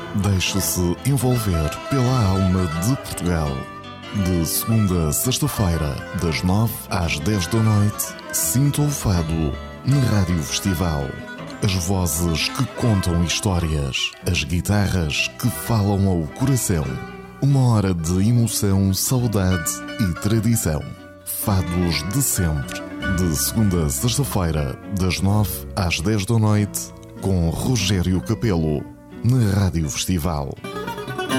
Deixe-se envolver pela alma de Portugal. De segunda a sexta-feira, das 9 às 10 da noite, sinta o fado na Rádio Festival. As vozes que contam histórias, as guitarras que falam ao coração. Uma hora de emoção, saudade e tradição. Fados de sempre. De segunda a sexta-feira, das 9 às 10 da noite, com Rogério Capelo, na Rádio Festival.